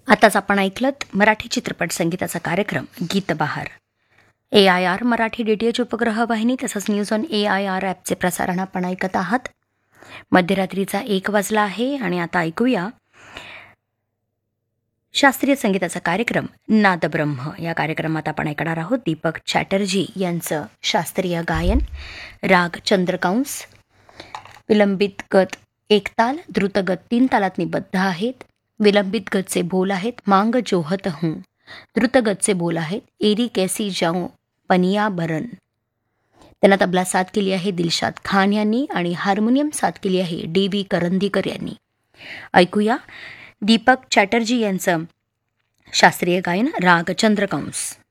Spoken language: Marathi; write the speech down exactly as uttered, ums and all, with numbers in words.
आताच आपण ऐकलत मराठी चित्रपट संगीताचा कार्यक्रम गीतबहार. ए I R Marathi D T H उपग्रह वाहिनी तसंच news on A I R ॲपचे प्रसारण आपण ऐकत आहात. मध्यरात्रीचा एक वाजला आहे आणि आता ऐकूया शास्त्रीय संगीताचा कार्यक्रम नादब्रह्म. या कार्यक्रमात आपण ऐकणार आहोत दीपक चॅटर्जी यांचं शास्त्रीय गायन. राग चंद्रकांस, विलंबित गत एक ताल, द्रुतगत तीन तालात निबद्ध आहेत. विलंबित गतचे बोल आहेत मांग जोहत हूँ, द्रुतगतचे बोल आहेत एरी कैसी जाऊं पनिया बरन. त्यांना तबला साथ केली आहे दिलशाद खान यांनी आणि हार्मोनियम साथ केली आहे डी बी करंदीकर यांनी. ऐकूया दीपक चॅटर्जी यांचं शास्त्रीय गायन राग चंद्रकांस.